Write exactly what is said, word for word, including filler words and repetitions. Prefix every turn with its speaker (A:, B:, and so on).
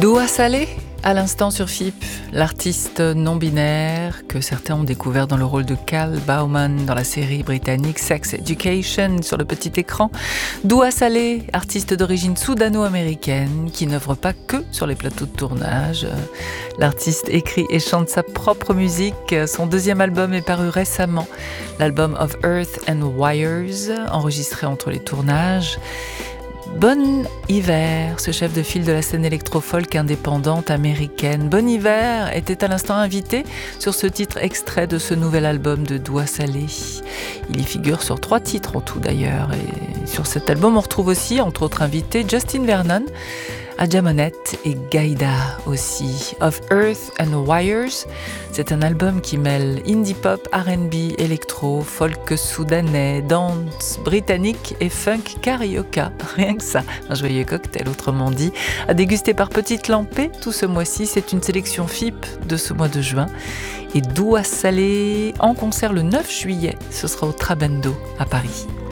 A: Doua Saleh, à l'instant sur F I P, l'artiste non-binaire que certains ont découvert dans le rôle de Cal Bauman dans la série britannique Sex Education sur le petit écran. Doua Saleh, artiste d'origine soudano-américaine qui n'œuvre pas que sur les plateaux de tournage. L'artiste écrit et chante sa propre musique. Son deuxième album est paru récemment, l'album Of Earth and Wires, enregistré entre les tournages. Bon Iver, ce chef de file de la scène électro-folk indépendante américaine. Bon Iver était à l'instant invité sur ce titre extrait de ce nouvel album de Doua Saleh. Il y figure sur trois titres en tout d'ailleurs. Et sur cet album, on retrouve aussi, entre autres invités, Justin Vernon, Adja Monette et Gaïda aussi. Of Earth and Wires, c'est un album qui mêle indie pop, R and B, électro, folk soudanais, dance britannique et funk carioca. Rien que ça, un joyeux cocktail autrement dit, à déguster par petites lampées tout ce mois-ci. C'est une sélection F I P de ce mois de juin. Et Doua Saleh en concert le neuf juillet, ce sera au Trabendo à Paris.